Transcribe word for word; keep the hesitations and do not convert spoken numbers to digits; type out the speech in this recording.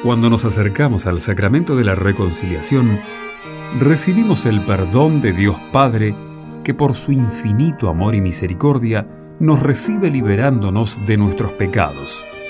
Cuando nos acercamos al sacramento de la reconciliación, recibimos el perdón de Dios Padre, que por su infinito amor y misericordia nos recibe liberándonos de nuestros pecados.